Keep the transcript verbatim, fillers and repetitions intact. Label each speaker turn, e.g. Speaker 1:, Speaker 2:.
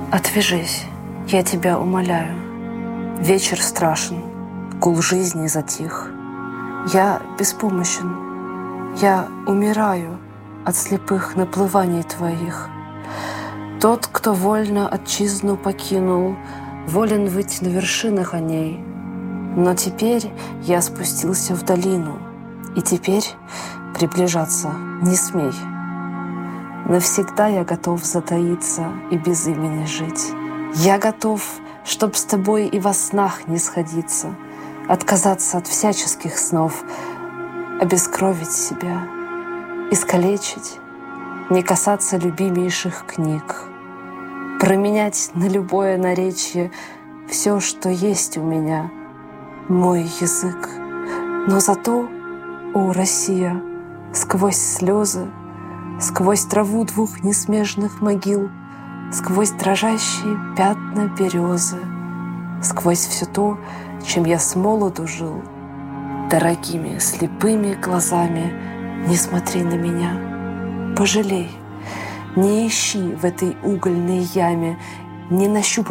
Speaker 1: Отвяжись, я тебя умоляю. Вечер страшен, гул жизни затих. Я беспомощен, я умираю от слепых наплываний твоих. Тот, кто вольно отчизну покинул, волен выть на вершинах о ней. Но теперь я спустился в долину, и теперь приближаться не смей. Навсегда я готов затаиться и без имени жить. Я готов, чтоб с тобой и во снах не сходиться, отказаться от всяческих снов, обескровить себя, искалечить, не касаться любимейших книг, променять на любое наречие все, что есть у меня, мой язык. Но зато, о, Россия, сквозь слезы, сквозь траву двух несмежных могил, сквозь дрожащие пятна березы, сквозь все то, чем я с молоду жил, дорогими слепыми глазами не смотри на меня, пожалей, не ищи в этой угольной яме, не нащупай